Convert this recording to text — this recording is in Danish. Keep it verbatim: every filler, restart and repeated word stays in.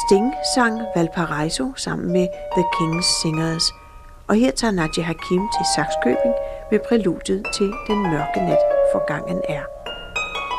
Sting sang Valparaiso sammen med The King's Singers, og her tager Nadia Hakim til Sakskøbing med præludiet til Den mørke nat forgangen er.